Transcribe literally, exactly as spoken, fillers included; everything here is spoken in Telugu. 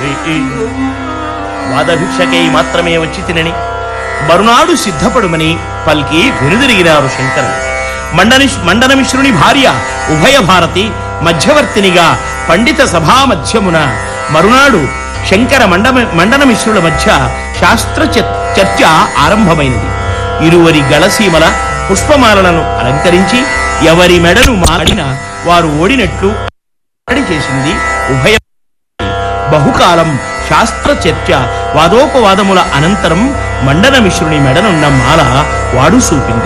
వాదభిక్షకై మాత్రమే వచ్చి తినని మరునాడు సిద్ధపడుమని పల్కి వెనుదిరిగినారు శంకరులు. మండని మండనమిశ్రుని భార్య ఉభయ భారతి మధ్యవర్తినిగా పండిత సభా మధ్యమున మరునాడు శంకర మండ మండనమిశ్రుల మధ్య శాస్త్ర చర్చ ఆరంభమైనది. ఇరువరి గళసీమల పుష్పమాలను అలంకరించి ఎవరి మెడను మాడిన వారు ఓడినట్లు చేసింది ఉభయ. బహుకాలం శాస్త్ర చర్చ వాదోపవాదముల అనంతరం మండనమిశ్రుని మెడనున్న మాల వాడు చూపింది.